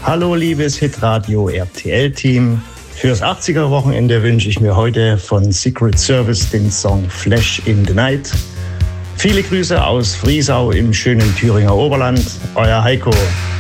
Hallo liebes Hitradio RTL-Team. Fürs 80er-Wochenende wünsche ich mir heute von Secret Service den Song Flash in the Night. Viele Grüße aus Friesau im schönen Thüringer Oberland. Euer Heiko.